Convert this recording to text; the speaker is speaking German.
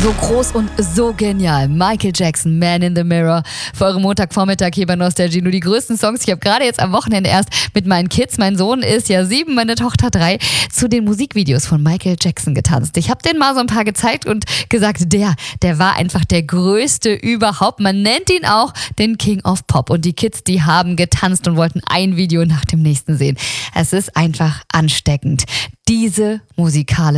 So groß und so genial. Michael Jackson, Man in the Mirror. Für euren Montagvormittag hier bei Nostalgie. Nur die größten Songs. Ich habe gerade jetzt am Wochenende erst mit meinen Kids, mein Sohn ist ja 7, meine Tochter 3, zu den Musikvideos von Michael Jackson getanzt. Ich habe denen mal so ein paar gezeigt und gesagt, der war einfach der größte überhaupt. Man nennt ihn auch den King of Pop. Und die Kids, die haben getanzt und wollten ein Video nach dem nächsten sehen. Es ist einfach ansteckend. Diese musikalische